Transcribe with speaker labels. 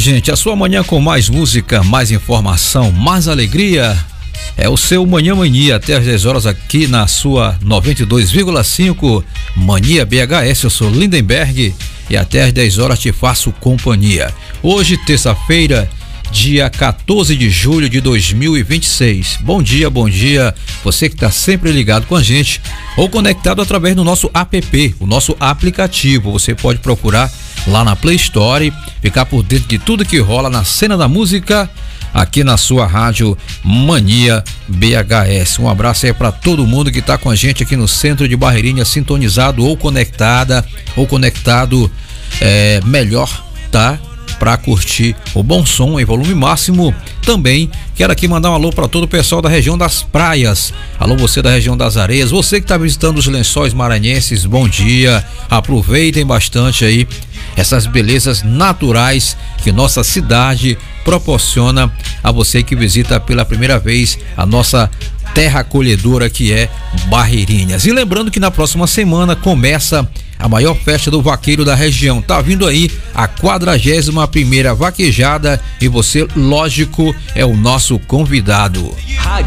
Speaker 1: gente, a sua manhã com mais música, mais informação, mais alegria. É o seu Manhã Mania até às 10 horas aqui na sua 92,5 Mania BHS. Eu sou Lindenberg e até às 10 horas te faço companhia. Hoje, terça-feira, dia 14 de julho de 2026. Bom dia, você que está sempre ligado com a gente ou conectado através do nosso app, o nosso aplicativo. Você pode procurar lá na Play Store, ficar por dentro de tudo que rola na cena da música aqui na sua rádio Mania BHS. Um abraço aí para todo mundo que tá com a gente aqui no centro de Barreirinha, sintonizado ou conectada ou conectado, melhor, tá? Para curtir o bom som em volume máximo. Também quero aqui mandar um alô para todo o pessoal da região das praias. Alô, você da região das areias, você que está visitando os Lençóis Maranhenses, bom dia. Aproveitem bastante aí essas belezas naturais que nossa cidade proporciona a você que visita pela primeira vez a nossa terra acolhedora que é Barreirinhas. E lembrando que na próxima semana começa a maior festa do vaqueiro da região. Tá vindo aí a 41ª vaquejada e você, lógico, é o nosso convidado.